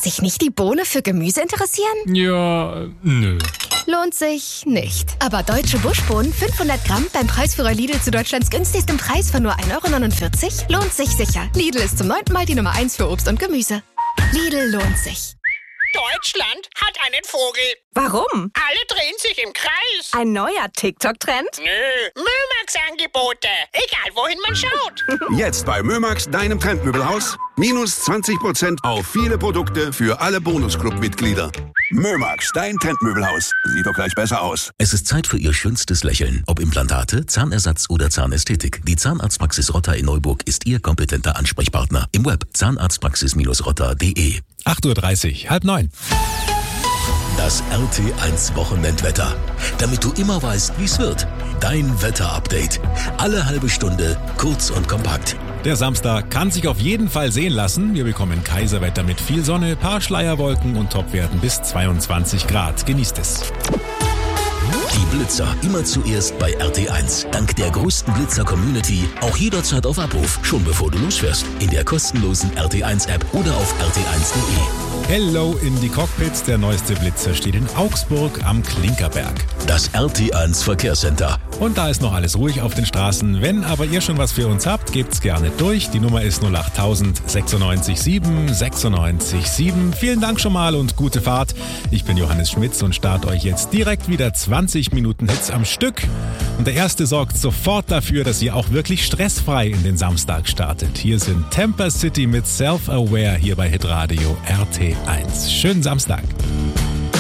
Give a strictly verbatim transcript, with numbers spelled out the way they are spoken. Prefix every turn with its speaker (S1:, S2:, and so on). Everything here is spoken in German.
S1: Sich nicht die Bohne für Gemüse interessieren?
S2: Ja, nö.
S1: Lohnt sich nicht. Aber deutsche Buschbohnen fünfhundert Gramm beim Preisführer Lidl zu Deutschlands günstigstem Preis von nur ein Euro neunundvierzig lohnt sich sicher. Lidl ist zum neunten Mal die Nummer eins für Obst und Gemüse. Lidl lohnt sich.
S3: Deutschland hat einen Vogel.
S4: Warum?
S3: Alle drehen sich im Kreis.
S4: Ein neuer TikTok-Trend?
S3: Nö, Mömax-Angebote. Egal, wohin man schaut.
S5: Jetzt bei Mömax, deinem Trendmöbelhaus. Minus zwanzig Prozent auf viele Produkte für alle Bonusclub-Mitglieder. Mömax, dein Trendmöbelhaus. Sieht doch gleich besser aus.
S6: Es ist Zeit für Ihr schönstes Lächeln. Ob Implantate, Zahnersatz oder Zahnästhetik. Die Zahnarztpraxis Rotter in Neuburg ist Ihr kompetenter Ansprechpartner. Im Web zahnarztpraxis Rotter punkt de.
S7: acht Uhr dreißig, halb neun.
S6: Das R T eins Wochenendwetter. Damit du immer weißt, wie es wird. Dein Wetterupdate. Alle halbe Stunde, kurz und kompakt.
S7: Der Samstag kann sich auf jeden Fall sehen lassen. Wir bekommen Kaiserwetter mit viel Sonne, paar Schleierwolken und Topwerten bis zweiundzwanzig Grad. Genießt es.
S6: Die Blitzer immer zuerst bei R T eins. Dank der größten Blitzer-Community auch jederzeit auf Abruf, schon bevor du losfährst. In der kostenlosen R T eins App oder auf r t eins punkt de.
S7: Hello in die Cockpits. Der neueste Blitzer steht in Augsburg am Klinkerberg.
S6: Das R T eins Verkehrscenter.
S7: Und da ist noch alles ruhig auf den Straßen. Wenn aber ihr schon was für uns habt, gebt's gerne durch. Die Nummer ist null acht null null sechs neun sieben sechs neun sieben. Vielen Dank schon mal und gute Fahrt. Ich bin Johannes Schmitz und starte euch jetzt direkt wieder zwanzig Minuten Hits am Stück. Und der erste sorgt sofort dafür, dass ihr auch wirklich stressfrei in den Samstag startet. Hier sind Temper City mit Self-Aware hier bei Hitradio R T eins. Schönen Samstag.